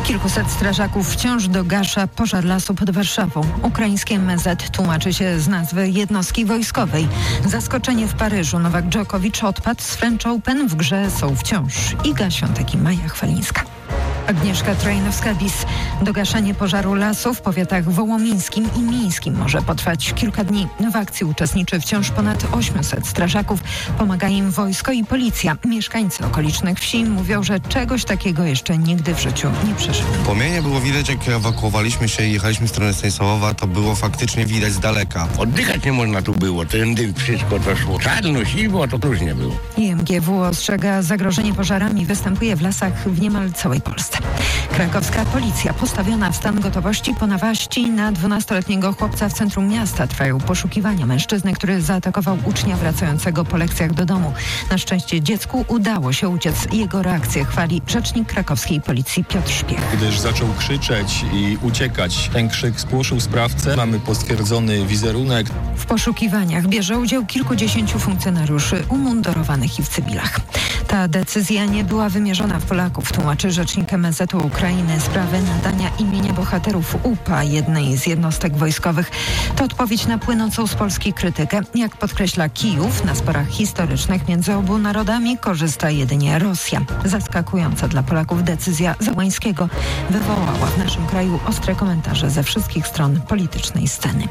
Kilkuset strażaków wciąż dogasza pożar lasu pod Warszawą. Ukraińskie MSZ tłumaczy się z nazwy jednostki wojskowej. Zaskoczenie w Paryżu. Nowak Dżokowicz odpadł z French Open. W grze są wciąż Iga Świątek i Maja Chwalińska. Agnieszka Trojnowska-Bis. Dogaszanie pożaru lasu w powiatach wołomińskim i mińskim może potrwać kilka dni. W akcji uczestniczy wciąż ponad 800 strażaków. Pomaga im wojsko i policja. Mieszkańcy okolicznych wsi mówią, że czegoś takiego jeszcze nigdy w życiu nie przeżyli. Płomienie było widać, jak ewakuowaliśmy się i jechaliśmy w stronę Stanisławowa, to było faktycznie widać z daleka. Oddychać nie można tu było, ten dym, wszystko to szło. Czarno, siwo, to różnie było. IMGW ostrzega, zagrożenie pożarami występuje w lasach w niemal całej Polsce. Krakowska policja postawiona w stan gotowości po napaści na 12-letniego chłopca w centrum miasta. Trwają poszukiwania mężczyzny, który zaatakował ucznia wracającego po lekcjach do domu. Na szczęście dziecku udało się uciec. Jego reakcję chwali rzecznik krakowskiej policji Piotr Szpiech. Gdyż zaczął krzyczeć i uciekać. Ten krzyk spłoszył sprawcę. Mamy potwierdzony wizerunek. W poszukiwaniach bierze udział kilkudziesięciu funkcjonariuszy umundurowanych i w cywilach. Ta decyzja nie była wymierzona w Polaków, tłumaczy rzecznik MSZ-u Ukrainy. Sprawy nadania imienia bohaterów UPA, jednej z jednostek wojskowych, to odpowiedź na płynącą z Polski krytykę. Jak podkreśla Kijów, na sporach historycznych między obu narodami korzysta jedynie Rosja. Zaskakująca dla Polaków decyzja Zełańskiego wywołała w naszym kraju ostre komentarze ze wszystkich stron politycznej sceny.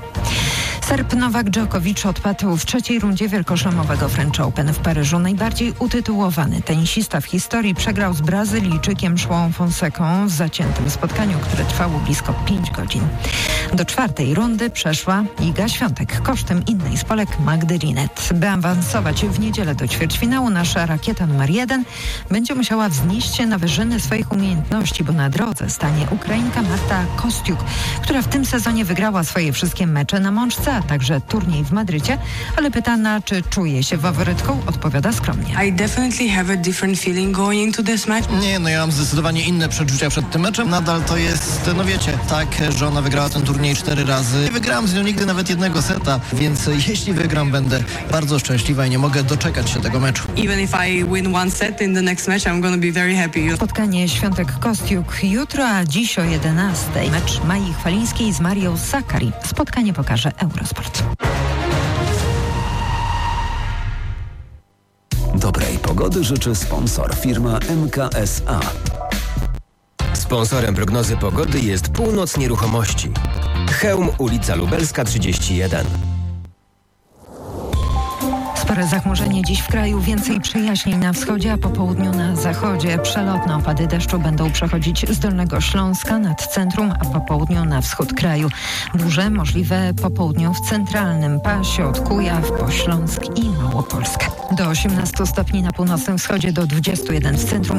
Serb Nowak Dżokowicz odpadł w trzeciej rundzie wielkoszlemowego French Open w Paryżu. Najbardziej utytułowany tenisista w historii przegrał z Brazylijczykiem João Fonsecą w zaciętym spotkaniu, które trwało blisko 5 godzin. Do czwartej rundy przeszła Iga Świątek kosztem innej z Polek Magdy Linnet. By awansować w niedzielę do ćwierćfinału, nasza rakieta numer 1 będzie musiała wznieść się na wyżyny swoich umiejętności, bo na drodze stanie Ukrainka Marta Kostiuk, która w tym sezonie wygrała swoje wszystkie mecze na mączce, a także turniej w Madrycie, ale pytana, czy czuje się faworytką, odpowiada skromnie. I definitely have a different feeling going into this match. Nie, ja mam zdecydowanie inne przeczucia przed tym meczem. Nadal to jest, wiecie, tak, że ona wygrała ten turniej 4 razy. Nie wygrałam z nią nigdy nawet jednego seta, więc jeśli wygram, będę bardzo szczęśliwa i nie mogę doczekać się tego meczu. Even if I win one set in the next match, I'm gonna be very happy. Spotkanie Świątek-Kostiuk jutro, a dziś o 11:00 mecz Mai Chwalińskiej z Marią Sakkari. Spotkanie pokaże Eurosport. Dobrej pogody życzy sponsor, firma MKSA. Sponsorem prognozy pogody jest Północ Nieruchomości. Chełm, ulica Lubelska 31. Spore zachmurzenie dziś w kraju, więcej przejaśnień na wschodzie, a po południu na zachodzie. Przelotne opady deszczu będą przechodzić z Dolnego Śląska nad centrum, a po południu na wschód kraju. Burze możliwe po południu w centralnym pasie od Kujaw po Śląsk i Małopolskę. Do 18 stopni na północnym wschodzie, do 21 w centrum.